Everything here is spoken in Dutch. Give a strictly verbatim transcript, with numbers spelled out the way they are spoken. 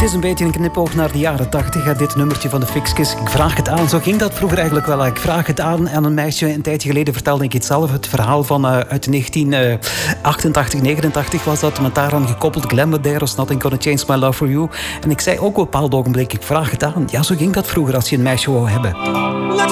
is een beetje een knipoog naar de jaren tachtig. Dit nummertje van de Fixkes. Ik vraag het aan. Zo ging dat vroeger eigenlijk wel. Ik vraag het aan aan een meisje. Een tijdje geleden vertelde ik het zelf. Het verhaal van uh, uit negentien achtentachtig, negenentachtig was dat. Met daaraan gekoppeld Glamour There was Nothing Gonna Change My Love For You. En ik zei ook op een bepaald ogenblik, ik vraag het aan. Ja, zo ging dat vroeger als je een meisje wou hebben.